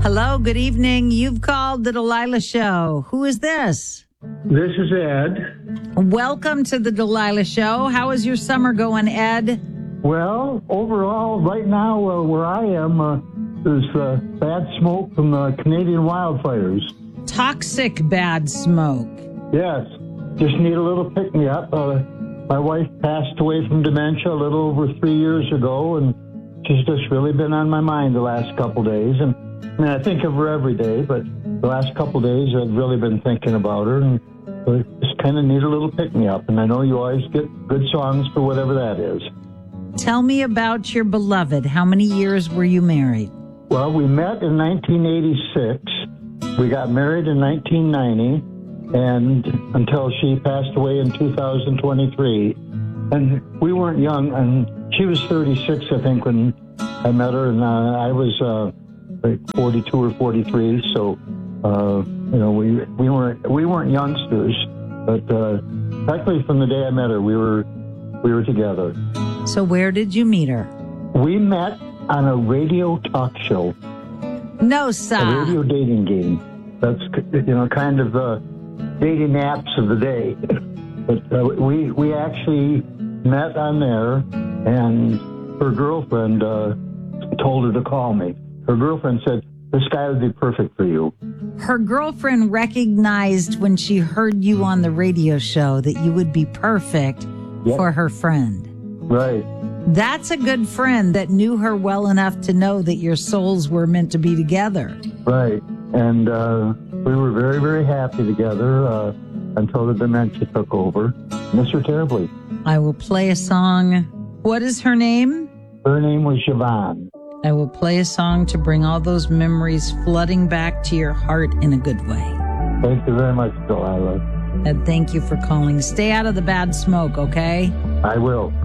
Hello, good evening. You've called the Delilah Show. Who is this? This is Ed. Welcome to the Delilah Show. How is your summer going, Ed? Well, overall, right now where I am, there's bad smoke from the Canadian wildfires. Toxic bad smoke. Yes, just need a little pick-me-up. My wife passed away from dementia a little over 3 years ago, and she's just really been on my mind the last couple days. And I mean, I think of her every day, but the last couple days I've really been thinking about her, and I just kind of need a little pick-me-up. And I know you always get good songs for whatever that is. Tell me about your beloved. How many years were you married? Well, we met in 1986. We got married in 1990, and until she passed away in 2023. And we weren't young, and she was 36, I think, when I met her, and I was like 42 or 43. So, we weren't youngsters, but practically from the day I met her, we were together. So where did you meet her? We met on a radio talk show. No, sir. A radio dating game. That's, kind of dating apps of the day. But we actually met on there, and her girlfriend told her to call me. Her girlfriend said, "This guy would be perfect for you." Her girlfriend recognized when she heard you on the radio show that you would be perfect for her friend. Right. That's a good friend that knew her well enough to know that your souls were meant to be together. Right. And we were very, very happy together until the dementia took over. Miss her terribly. I will play a song. What is her name? Her name was Siobhan. I will play a song to bring all those memories flooding back to your heart in a good way. Thank you very much, Delilah. And thank you for calling. Stay out of the bad smoke, okay? I will.